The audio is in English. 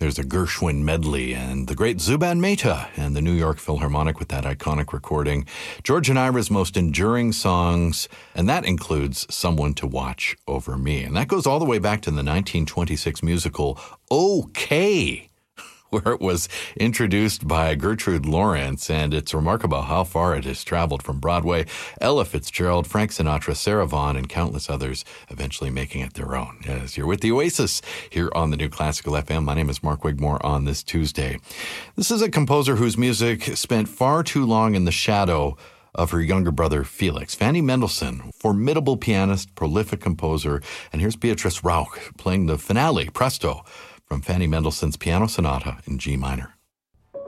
There's a Gershwin medley and the great Zubin Mehta and the New York Philharmonic with that iconic recording. George and Ira's most enduring songs, and that includes Someone to Watch Over Me. And that goes all the way back to the 1926 musical OK, where it was introduced by Gertrude Lawrence, and it's remarkable how far it has traveled from Broadway. Ella Fitzgerald, Frank Sinatra, Sarah Vaughan, and countless others eventually making it their own. As you're with the Oasis here on the New Classical FM, my name is Mark Wigmore on this Tuesday. This is a composer whose music spent far too long in the shadow of her younger brother, Felix. Fanny Mendelssohn, formidable pianist, prolific composer, and here's Beatrice Rauch playing the finale, Presto, from Fanny Mendelssohn's Piano Sonata in G minor.